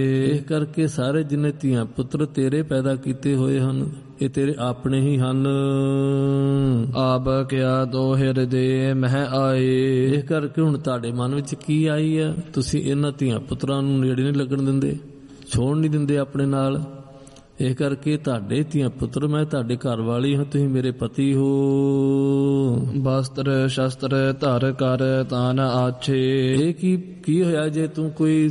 ਇਸ ਕਰਕੇ ਸਾਰੇ ਜਿੰਨੇ ਧੀਆਂ ਪੁੱਤਰ ਤੇਰੇ ਪੈਦਾ ਕੀਤੇ ਹੋਏ ਹਨ ਇਹ ਤੇਰੇ ਆਪਣੇ ਹੀ ਹਨ। ਆਪ ਕਿਆ ਦੋ ਹਿਰਦੇ ਮਹਿ ਆਏ। ਇਸ ਕਰਕੇ ਹੁਣ ਤੁਹਾਡੇ ਮਨ ਵਿੱਚ ਕੀ ਆਈ ਆ? ਤੁਸੀਂ ਇਹਨਾਂ ਧੀਆਂ ਪੁੱਤਰਾਂ ਨੂੰ ਨੇੜੇ ਨਹੀਂ ਲੱਗਣ ਦਿੰਦੇ, ਛੋੜ ਨਹੀਂ ਦਿੰਦੇ ਆਪਣੇ ਨਾਲ। ਇਸ ਕਰਕੇ ਤੁਹਾਡੇ ਧੀਆਂ ਪੁੱਤਰ ਮੈਂ ਤੁਹਾਡੇ ਘਰ ਵਾਲੀ ਹਾਂ, ਤੁਸੀਂ ਮੇਰੇ ਪਤੀ ਹੋ। ਵਸਤਰ ਸ਼ਸਤਰ ਧਰ ਕਰ ਤਾਨ ਆਛੇ। ਇਹ ਕੀ ਹੋਇਆ? ਜੇ ਤੂੰ ਕੋਈ